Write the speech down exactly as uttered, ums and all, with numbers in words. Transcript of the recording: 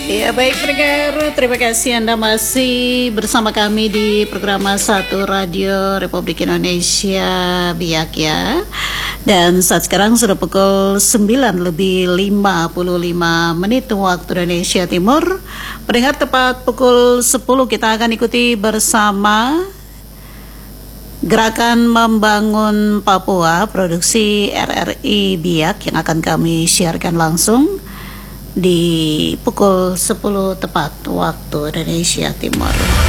Ya baik pendengar, terima kasih Anda masih bersama kami di program satu Radio Republik Indonesia Biak ya. Dan saat sekarang sudah pukul sembilan lebih lima puluh lima menit waktu Indonesia Timur. Pendengar, tepat pukul sepuluh kita akan ikuti bersama Gerakan Membangun Papua Produksi R R I Biak yang akan kami siarkan langsung di pukul sepuluh tepat waktu Indonesia Timur.